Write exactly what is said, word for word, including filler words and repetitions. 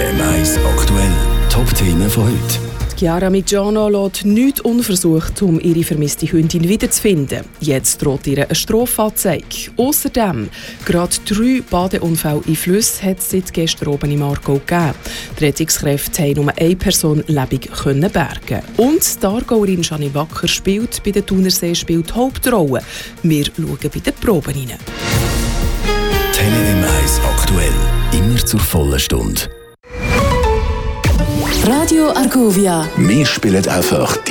M eins aktuell. Top-Themen von heute. Chiara Migiano lässt nichts unversucht, um ihre vermisste Hündin wiederzufinden. Jetzt droht ihr eine Strafanzeige. Außerdem, gerade drei Badeunfälle in Flüssen hat es seit gestern oben im Aargau gegeben. Die Rettungskräfte haben nur eine Person lebendig können bergen. Und die Aargauerin Janine Wacker spielt bei der Thunersee spielt die Hauptrolle. Wir schauen bei den Proben rein. Tele M eins aktuell. Immer zur vollen Stunde. Radio Argovia. Wir spielen einfach